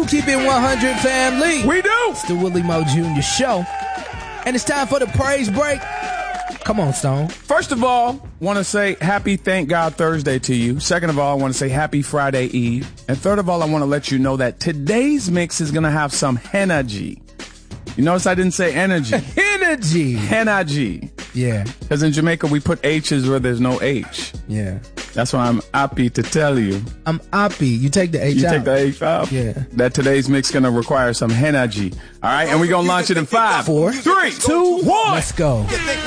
do keep it 100, family. We do. It's the Willie Mo Jr. Show. And it's time for the praise break. Come on, Stone. First of all, want to say happy Thank God Thursday to you. Second of all, I want to say happy Friday Eve. And third of all, I want to let you know that today's mix is going to have some energy. You notice I didn't say energy. Energy. Energy. Yeah. Because in Jamaica, we put H's where there's no H. Yeah. That's why I'm happy to tell you. I'm happy. You take the H You out. take the H out? Yeah. That today's mix going to require some energy. All right? And we're going to launch it in 5, 4, 3, 2, 1. Let's go.